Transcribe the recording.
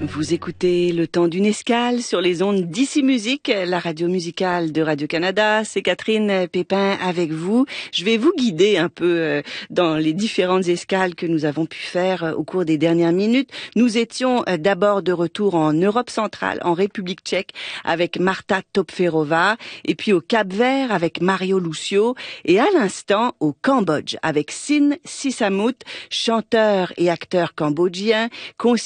Vous écoutez Le Temps d'une escale sur les ondes d'Ici Musique, la radio musicale de Radio-Canada. C'est Catherine Pépin avec vous. Je vais vous guider un peu dans les différentes escales que nous avons pu faire au cours des dernières minutes. Nous étions d'abord de retour en Europe centrale, en République tchèque, avec Marta Topferová, et puis au Cap-Vert avec Mario Lucio, et à l'instant au Cambodge avec Sin Sisamut, chanteur et acteur cambodgien,